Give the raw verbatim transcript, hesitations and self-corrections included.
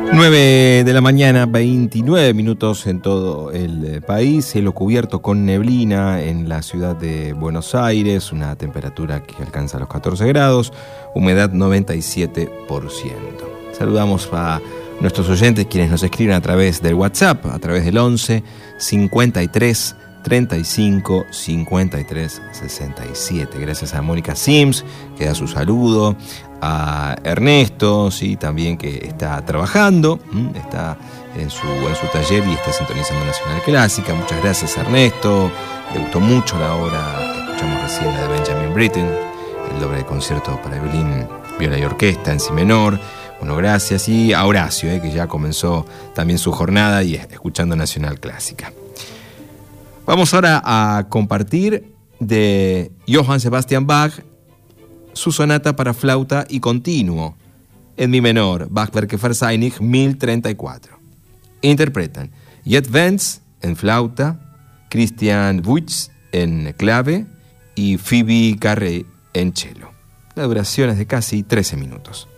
nueve de la mañana, veintinueve minutos en todo el país, cielo cubierto con neblina en la ciudad de Buenos Aires, una temperatura que alcanza los catorce grados, humedad noventa y siete por ciento. Saludamos a nuestros oyentes quienes nos escriben a través del WhatsApp, a través del once cincuenta y tres treinta y cinco cincuenta y tres sesenta y siete. Gracias a Mónica Sims, que da su saludo, a Ernesto, sí, también que está trabajando, está en su, en su taller y está sintonizando Nacional Clásica. Muchas gracias, Ernesto. Le gustó mucho la obra que escuchamos recién, la de Benjamin Britten, el doble de concierto para violín, viola y orquesta en si menor. Bueno, gracias. Y a Horacio, eh, que ya comenzó también su jornada y escuchando Nacional Clásica. Vamos ahora a compartir de Johann Sebastian Bach su sonata para flauta y continuo en mi menor, Bachwerke Verseinig mil treinta y cuatro. Interpretan Jet Vance en flauta, Christian Wuyts en clave y Phoebe Carré en cello. La duración es de casi trece minutos.